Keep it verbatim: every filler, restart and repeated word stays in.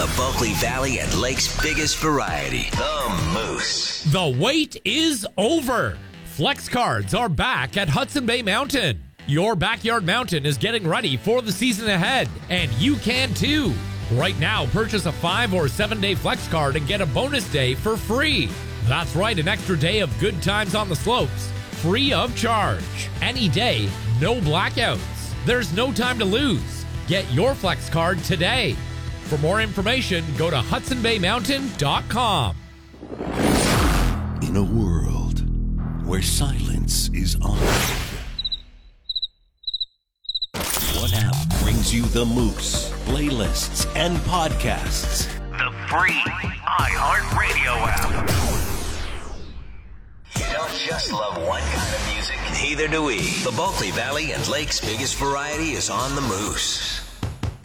The Bulkley Valley and Lake's biggest variety, the Moose. The wait is over. Flex cards are back at Hudson Bay Mountain. Your backyard mountain is getting ready for the season ahead, and you can too. Right now, purchase a five or seven day flex card and get a bonus day for free. That's right, an extra day of good times on the slopes, free of charge. Any day, no blackouts. There's no time to lose. Get your flex card today. For more information, go to hudson bay mountain dot com. In a world where silence is honored, what app brings you the Moose, playlists, and podcasts? The free iHeartRadio app. You don't just love one kind of music. Neither do we. The Bulkley Valley and Lake's biggest variety is on the Moose.